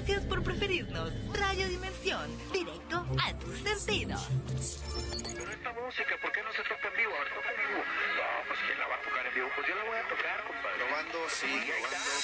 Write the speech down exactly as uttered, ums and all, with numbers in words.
Gracias por preferirnos. Radio Dimensión, directo a tus sentidos. Pero esta música, ¿por qué no se toca en vivo? A ver, toca en vivo. No, pues ¿quién la va a tocar en vivo? Pues yo la voy a tocar, compadre. Probando, sí, Sí, ahí probando. está.